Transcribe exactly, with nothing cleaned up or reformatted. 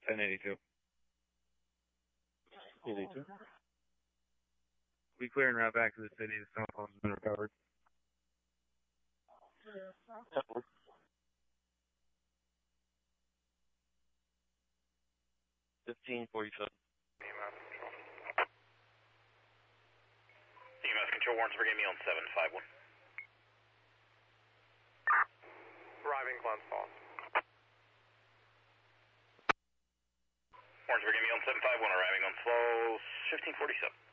ten eighty-two. ten eighty-two. We clear and route back to the city. The cell phone's been recovered. fifteen forty-seven. E M S control. E M S control, warrants for me on seven five one. Arriving Glens Falls. Warrants for me on seven five one, arriving on slow fifteen forty-seven.